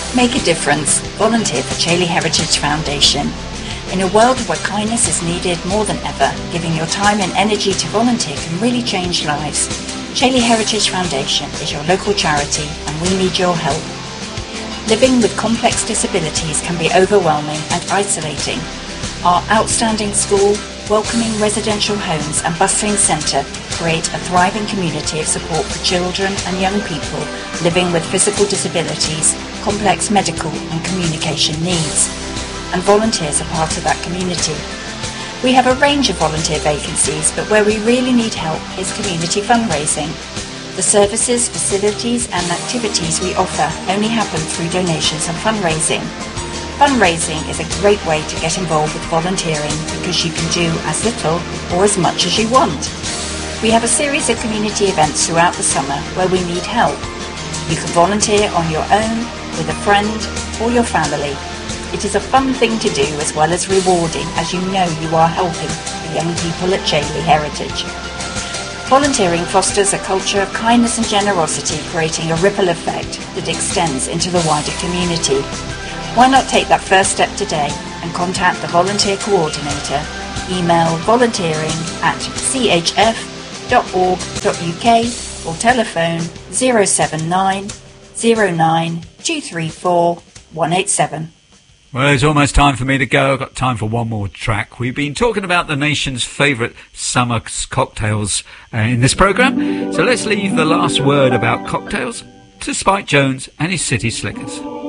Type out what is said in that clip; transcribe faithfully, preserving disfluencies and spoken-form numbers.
Make a difference. Volunteer for Chailey Heritage Foundation. In a world where kindness is needed more than ever, giving your time and energy to volunteer can really change lives. Chailey Heritage Foundation is your local charity and we need your help. Living with complex disabilities can be overwhelming and isolating. Our outstanding school, welcoming residential homes and bustling centre create a thriving community of support for children and young people living with physical disabilities, complex medical and communication needs. And volunteers are part of that community. We have a range of volunteer vacancies, but where we really need help is community fundraising. The services, facilities and activities we offer only happen through donations and fundraising. Fundraising is a great way to get involved with volunteering because you can do as little or as much as you want. We have a series of community events throughout the summer where we need help. You can volunteer on your own, with a friend or your family. It is a fun thing to do as well as rewarding, as you know you are helping the young people at Chailey Heritage. Volunteering fosters a culture of kindness and generosity, creating a ripple effect that extends into the wider community. Why not take that first step today and contact the volunteer coordinator? Email volunteering at c h f dot org dot u k or telephone zero seven nine zero nine two three four one eight seven. Well, it's almost time for me to go. I've got time for one more track. We've been talking about the nation's favourite summer cocktails uh, in this programme. So let's leave the last word about cocktails to Spike Jones and his City Slickers.